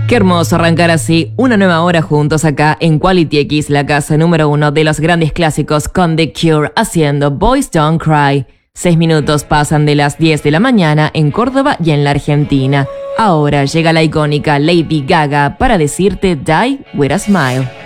Qué hermoso arrancar así una nueva hora juntos acá en Quality X, la casa número 1 de los grandes clásicos con The Cure haciendo Boys Don't Cry. 6 minutos pasan de las 10 de la mañana en Córdoba y en la Argentina. Ahora llega la icónica Lady Gaga para decirte Die With a Smile.